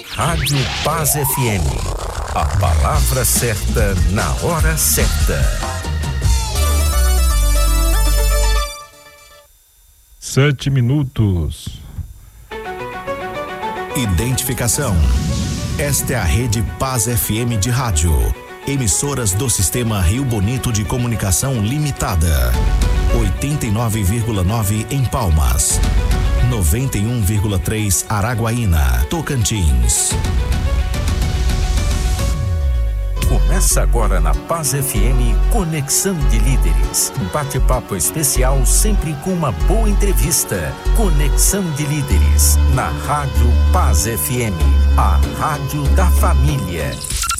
Rádio Paz FM. A palavra certa na hora certa. 7 minutos. Identificação. Esta é a Rede Paz FM de rádio. Emissoras do Sistema Rio Bonito de Comunicação Limitada. 89,9 em Palmas. 91,3 Araguaína, Tocantins. Começa agora na Paz FM Conexão de Líderes. Um bate-papo especial sempre com uma boa entrevista. Conexão de Líderes na Rádio Paz FM, a rádio da família.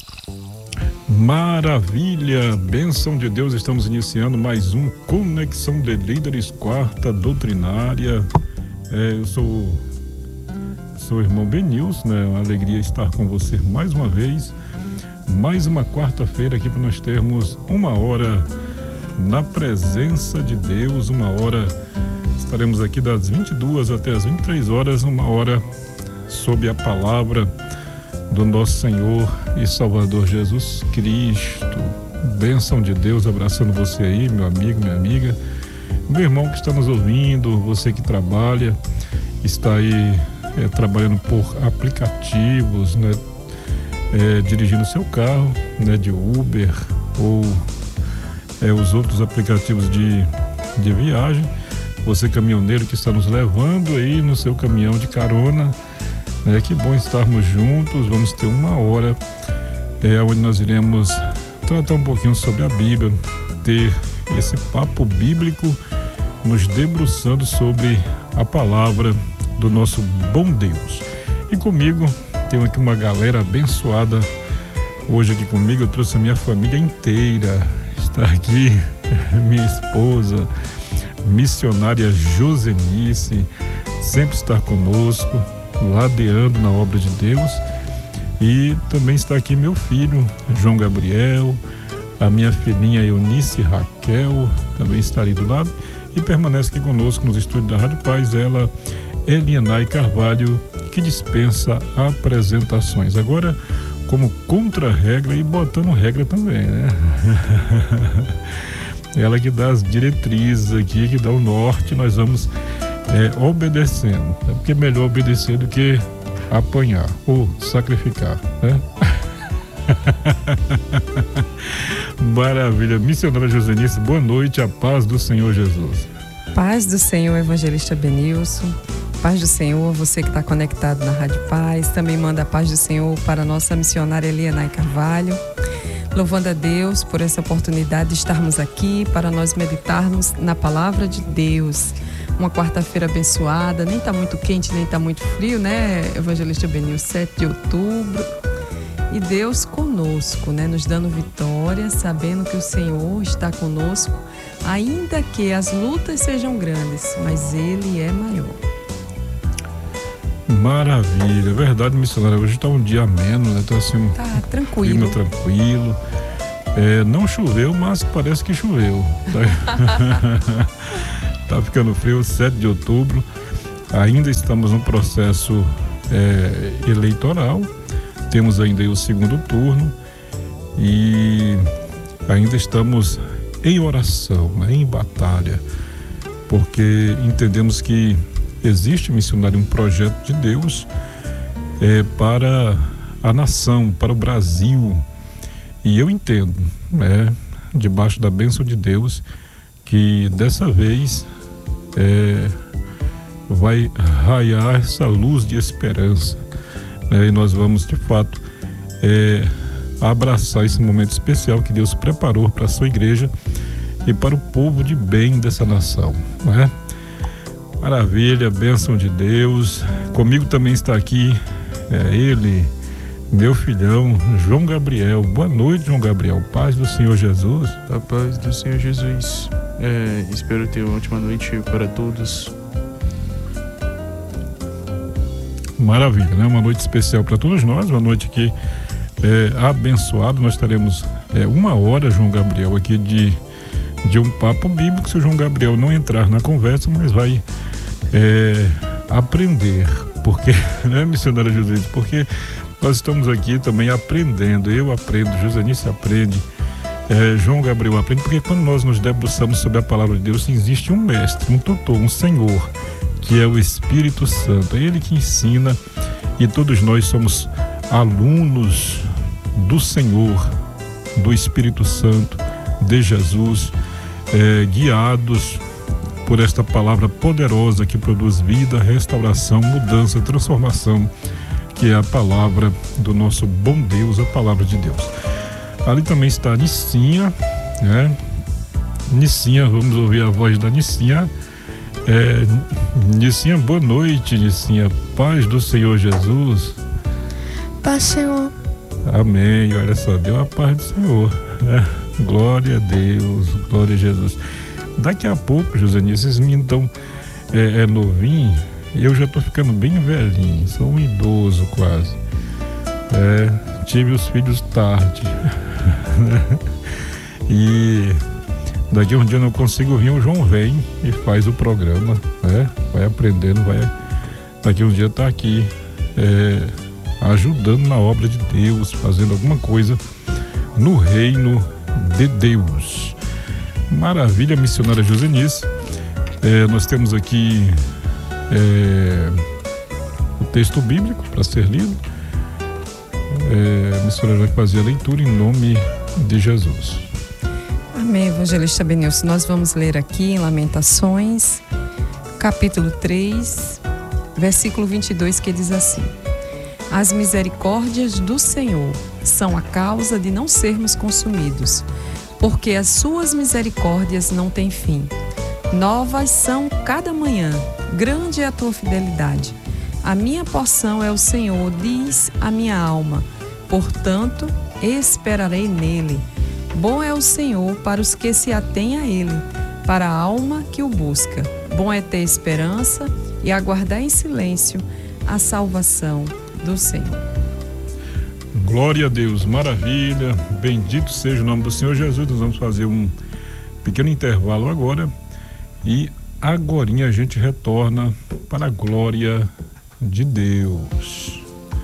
Maravilha, bênção de Deus, estamos iniciando mais um Conexão de Líderes, quarta doutrinária. Eu sou o irmão Benilson, né? Uma alegria estar com você mais uma vez. Mais uma quarta-feira aqui para nós termos uma hora na presença de Deus, uma hora, estaremos aqui das 22 até as 23 horas, uma hora sob a palavra do nosso Senhor e Salvador Jesus Cristo. Bênção de Deus abraçando você aí, meu amigo, minha amiga, meu irmão que está nos ouvindo, você que trabalha, está aí trabalhando por aplicativos, né? Dirigindo seu carro, né, de Uber ou os outros aplicativos de viagem. Você caminhoneiro que está nos levando aí no seu caminhão de carona, né, que bom estarmos juntos. Vamos ter uma hora onde nós iremos tratar um pouquinho sobre a Bíblia, ter esse papo bíblico, nos debruçando sobre a palavra do nosso bom Deus. E comigo tenho aqui uma galera abençoada hoje aqui comigo. Eu trouxe a minha família inteira. Está aqui minha esposa, missionária Josenice, sempre está conosco, ladeando na obra de Deus. E também está aqui meu filho, João Gabriel, a minha filhinha Eunice Raquel, também está ali do lado. E permanece aqui conosco nos estúdios da Rádio Paz, ela, Elianai Carvalho, que dispensa apresentações. Agora, como contra-regra e botando regra também, né? Ela que dá as diretrizes aqui, que dá o norte, nós vamos obedecendo. É porque é melhor obedecer do que apanhar ou sacrificar, né? Maravilha. Missionária Josenice, boa noite, a paz do Senhor Jesus. Paz do Senhor, evangelista Benilson. Paz do Senhor, você que está conectado na Rádio Paz. Também manda a paz do Senhor para a nossa missionária Elianai Carvalho. Louvando a Deus por essa oportunidade de estarmos aqui para nós meditarmos na palavra de Deus. Uma quarta-feira abençoada, nem está muito quente, nem está muito frio, né, evangelista Benilson? 7 de outubro. E Deus conosco, né, nos dando vitória, sabendo que o Senhor está conosco, ainda que as lutas sejam grandes, mas Ele é maior. Maravilha, verdade, missionária. Hoje está um dia ameno, né? Tá assim, tá tranquilo. Clima tranquilo. Não choveu, mas parece que choveu. Tá ficando frio, 7 de outubro. Ainda estamos no processo eleitoral. Temos ainda aí o segundo turno e ainda estamos em oração, né? Em batalha, porque entendemos que existe, missionário, um projeto de Deus para a nação, para o Brasil. E eu entendo, né, debaixo da bênção de Deus, que dessa vez vai raiar essa luz de esperança, né, e nós vamos, de fato, abraçar esse momento especial que Deus preparou para a sua igreja e para o povo de bem dessa nação, né? Maravilha, bênção de Deus. Comigo também está aqui ele, meu filhão, João Gabriel. Boa noite, João Gabriel. Paz do Senhor Jesus. A paz do Senhor Jesus. Espero ter uma ótima noite para todos. Maravilha, né? Uma noite especial para todos nós, uma noite que abençoada. Nós teremos uma hora, João Gabriel, aqui de um papo bíblico. Se o João Gabriel não entrar na conversa, mas vai aprender Porque, né, missionária Josenice? Porque nós estamos aqui também aprendendo. Eu aprendo, Josenice aprende, João Gabriel aprende, porque quando nós nos debruçamos sobre a palavra de Deus, existe um mestre, um tutor, um Senhor, que é o Espírito Santo. É Ele que ensina, e todos nós somos alunos do Senhor, do Espírito Santo, de Jesus, guiados por esta palavra poderosa que produz vida, restauração, mudança, transformação, que é a palavra do nosso bom Deus, a palavra de Deus. Ali também está a Nicinha, né? Nicinha, vamos ouvir a voz da Nicinha. Nicinha, boa noite, Nicinha. Paz do Senhor Jesus. Paz, Senhor. Amém. Olha só, deu a paz do Senhor, né? Glória a Deus, glória a Jesus. Daqui a pouco, Josenice, esses meninos estão novinhos, eu já estou ficando bem velhinho, sou um idoso quase. Tive os filhos tarde. E daqui a um dia eu não consigo vir, o João vem e faz o programa, né? Vai aprendendo, daqui a um dia está aqui ajudando na obra de Deus, fazendo alguma coisa no reino de Deus. Maravilha, missionária Josenice. Nós temos aqui o texto bíblico para ser lido. A missionária vai fazer a leitura em nome de Jesus. Amém, evangelista Benilson. Nós vamos ler aqui em Lamentações, capítulo 3, versículo 22, que diz assim: As misericórdias do Senhor são a causa de não sermos consumidos, porque as suas misericórdias não têm fim. Novas são cada manhã, grande é a tua fidelidade. A minha porção é o Senhor, diz a minha alma, portanto esperarei nele. Bom é o Senhor para os que se atêm a ele, para a alma que o busca. Bom é ter esperança e aguardar em silêncio a salvação do Senhor. Glória a Deus, maravilha, bendito seja o nome do Senhor Jesus. Nós vamos fazer um pequeno intervalo agora e agorinha a gente retorna para a glória de Deus.